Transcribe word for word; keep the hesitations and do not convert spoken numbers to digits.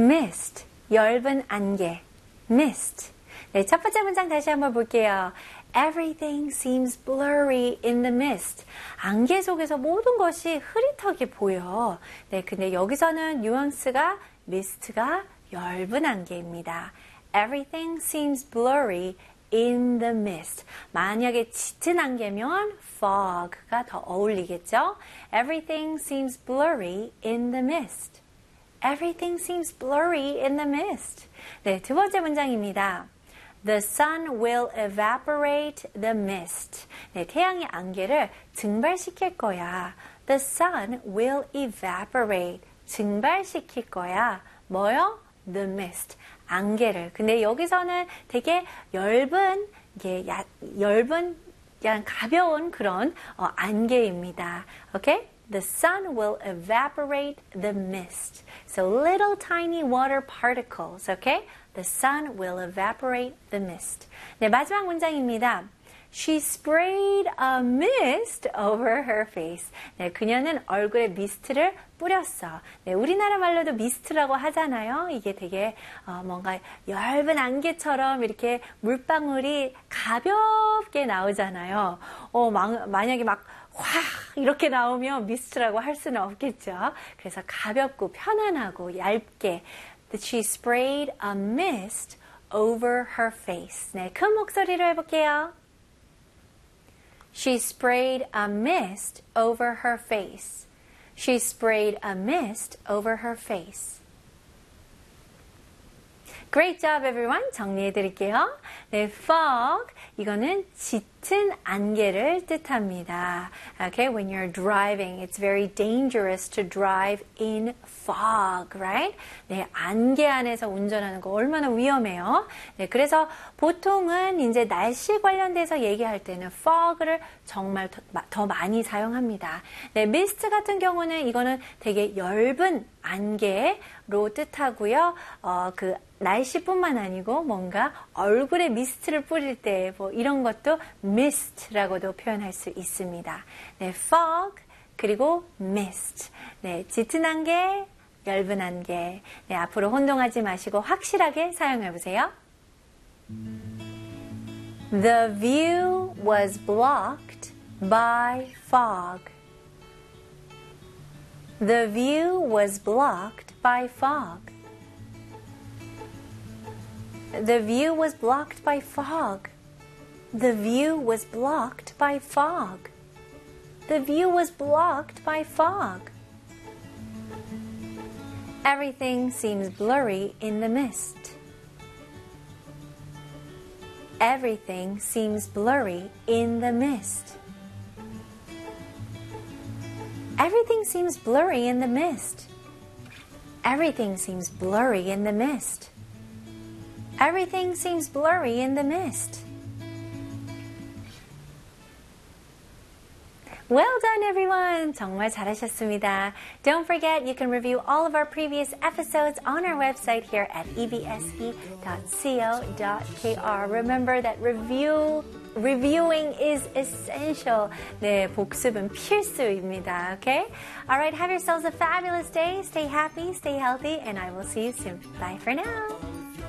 mist, 엷은 안개, mist. 네, 첫 번째 문장 다시 한번 볼게요. Everything seems blurry in the mist. 안개 속에서 모든 것이 흐릿하게 보여. 네, 근데 여기서는 뉘앙스가 mist가 엷은 안개입니다. Everything seems blurry in the mist. 만약에 짙은 안개면 fog가 더 어울리겠죠? Everything seems blurry in the mist. Everything seems blurry in the mist. 네, 두 번째 문장입니다. The sun will evaporate the mist. 네, 태양이 안개를 증발시킬 거야. The sun will evaporate. 증발시킬 거야. 뭐요? The mist. 안개를. 근데 여기서는 되게 엷은, 이게 야, 엷은, 그냥 가벼운 그런 어, 안개입니다. Okay? The sun will evaporate the mist. So little tiny water particles. Okay? The sun will evaporate the mist. 네, 마지막 문장입니다. She sprayed a mist over her face. 네, 그녀는 얼굴에 미스트를 뿌렸어. 네, 우리나라 말로도 미스트라고 하잖아요. 이게 되게 어, 뭔가 엷은 안개처럼 이렇게 물방울이 가볍게 나오잖아요. 어, 마, 만약에 막 확 이렇게 나오면 미스트라고 할 수는 없겠죠. 그래서 가볍고 편안하고 얇게 She sprayed a mist over her face. 네, 큰 목소리로 해볼게요. She sprayed a mist over her face. She sprayed a mist over her face. Great job, everyone. 정리해 드릴게요. 네, fog. 이거는 짙은 안개를 뜻합니다. Okay, when you're driving, it's very dangerous to drive in fog, right? 네, 안개 안에서 운전하는 거 얼마나 위험해요. 네, 그래서 보통은 이제 날씨 관련돼서 얘기할 때는 fog를 정말 더, 더 많이 사용합니다. 네, mist 같은 경우는 이거는 되게 엷은 안개로 뜻하고요. 어, 그 날씨뿐만 아니고 뭔가 얼굴에 미스트를 뿌릴 때 뭐 이런 것도 mist라고도 표현할 수 있습니다. 네, fog 그리고 mist. 네, 짙은 안개, 엷은 안개. 네, 앞으로 혼동하지 마시고 확실하게 사용해 보세요. The view was blocked by fog. The view was blocked by fog. The view was blocked by fog. The view was blocked by fog. The view was blocked by fog. Everything seems blurry in the mist. Everything seems blurry in the mist. Everything seems blurry in the mist. Everything seems blurry in the mist. Everything seems blurry in the mist. Well done, everyone! 정말 잘하셨습니다. Don't forget, you can review all of our previous episodes on our website here at e b s e dot co dot k r. Remember that review, reviewing is essential. 네, 복습은 필수입니다. Okay? Alright, have yourselves a fabulous day. Stay happy, stay healthy, and I will see you soon. Bye for now.